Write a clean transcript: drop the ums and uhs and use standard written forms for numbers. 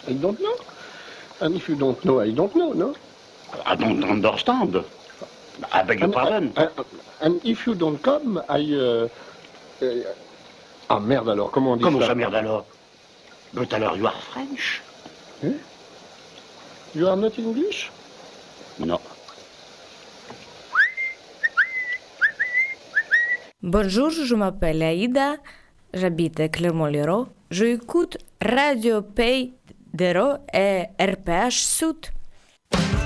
I don't know. And if you don't know, I don't know, no? I don't understand. I beg your pardon. And if you don't come, Ah merde alors, comment on dit Comment ça? ça merde alors? But alors you are French? Eh? You are not English? Non. Bonjour, je m'appelle Aïda, j'habite à Clermont-Lérault. J'écoute Radio Pays d'Hérault et RPH Sud.